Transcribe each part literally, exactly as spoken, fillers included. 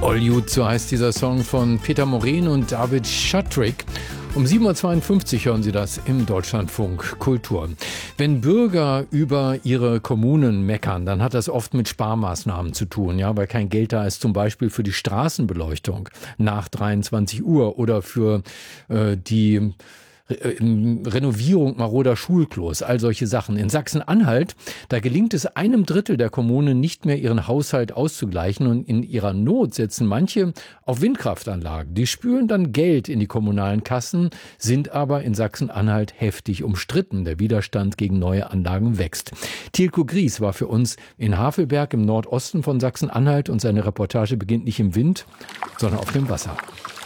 All You, so heißt dieser Song von Peter Moren und David Schatrick. Um sieben Uhr zweiundfünfzig hören Sie das im Deutschlandfunk Kultur. Wenn Bürger über ihre Kommunen meckern, dann hat das oft mit Sparmaßnahmen zu tun, ja, weil kein Geld da ist, zum Beispiel für die Straßenbeleuchtung nach dreiundzwanzig Uhr oder für äh, die Renovierung maroder Schulklos, all solche Sachen. In Sachsen-Anhalt, da gelingt es einem Drittel der Kommunen nicht mehr, ihren Haushalt auszugleichen, und in ihrer Not setzen manche auf Windkraftanlagen. Die spülen dann Geld in die kommunalen Kassen, sind aber in Sachsen-Anhalt heftig umstritten. Der Widerstand gegen neue Anlagen wächst. Tilko Gries war für uns in Havelberg im Nordosten von Sachsen-Anhalt und seine Reportage beginnt nicht im Wind, sondern auf dem Wasser.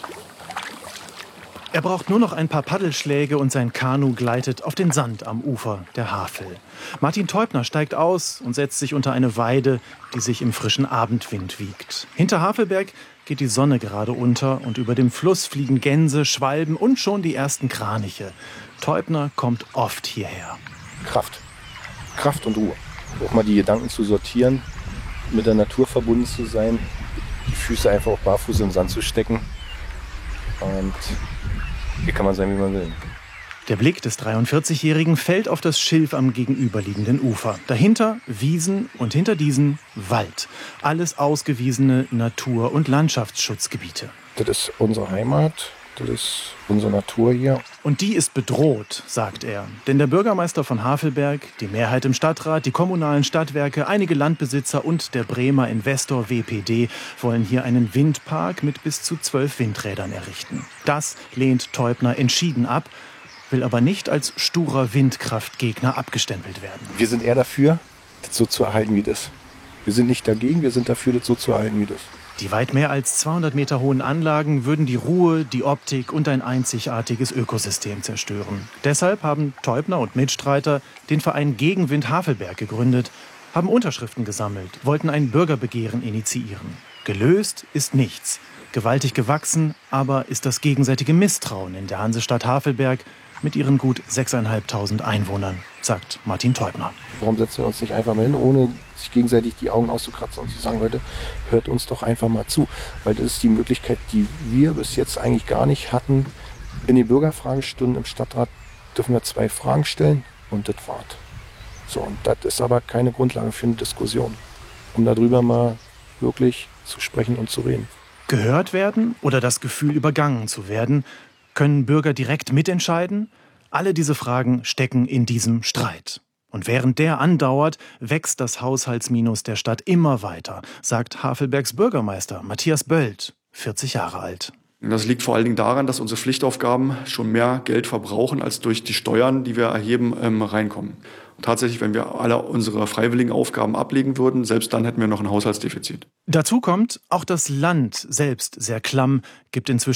Er braucht nur noch ein paar Paddelschläge und sein Kanu gleitet auf den Sand am Ufer der Havel. Martin Teubner steigt aus und setzt sich unter eine Weide, die sich im frischen Abendwind wiegt. Hinter Havelberg geht die Sonne gerade unter und über dem Fluss fliegen Gänse, Schwalben und schon die ersten Kraniche. Teubner kommt oft hierher. Kraft. Kraft und Ruhe. Auch mal die Gedanken zu sortieren, mit der Natur verbunden zu sein, die Füße einfach auch barfuß im Sand zu stecken. Und hier kann man sein, wie man will. Der Blick des dreiundvierzigjährigen fällt auf das Schilf am gegenüberliegenden Ufer. Dahinter Wiesen und hinter diesen Wald. Alles ausgewiesene Natur- und Landschaftsschutzgebiete. Das ist unsere Heimat, das ist unsere Natur hier. Und die ist bedroht, sagt er. Denn der Bürgermeister von Havelberg, die Mehrheit im Stadtrat, die kommunalen Stadtwerke, einige Landbesitzer und der Bremer Investor W P D wollen hier einen Windpark mit bis zu zwölf Windrädern errichten. Das lehnt Teubner entschieden ab, will aber nicht als sturer Windkraftgegner abgestempelt werden. Wir sind eher dafür, das so zu erhalten, wie das ist. Wir sind nicht dagegen, wir sind dafür, das so zu erhalten, wie das ist. Die weit mehr als zweihundert Meter hohen Anlagen würden die Ruhe, die Optik und ein einzigartiges Ökosystem zerstören. Deshalb haben Teubner und Mitstreiter den Verein Gegenwind Havelberg gegründet, haben Unterschriften gesammelt, wollten ein Bürgerbegehren initiieren. Gelöst ist nichts. Gewaltig gewachsen aber ist das gegenseitige Misstrauen in der Hansestadt Havelberg mit ihren gut sechstausendfünfhundert Einwohnern, sagt Martin Teubner. Warum setzen wir uns nicht einfach mal hin, ohne sich gegenseitig die Augen auszukratzen und zu sagen, Leute, hört uns doch einfach mal zu. Weil das ist die Möglichkeit, die wir bis jetzt eigentlich gar nicht hatten. In den Bürgerfragestunden im Stadtrat dürfen wir zwei Fragen stellen und das war's. So, und das ist aber keine Grundlage für eine Diskussion, um darüber mal wirklich zu sprechen und zu reden. Gehört werden oder das Gefühl, übergangen zu werden? Können Bürger direkt mitentscheiden? Alle diese Fragen stecken in diesem Streit. Und während der andauert, wächst das Haushaltsminus der Stadt immer weiter, sagt Havelbergs Bürgermeister Matthias Böld, vierzig Jahre alt. Das liegt vor allen Dingen daran, dass unsere Pflichtaufgaben schon mehr Geld verbrauchen, als durch die Steuern, die wir erheben, ähm, reinkommen. Und tatsächlich, wenn wir alle unsere freiwilligen Aufgaben ablegen würden, selbst dann hätten wir noch ein Haushaltsdefizit. Dazu kommt, auch das Land selbst sehr klamm, gibt inzwischen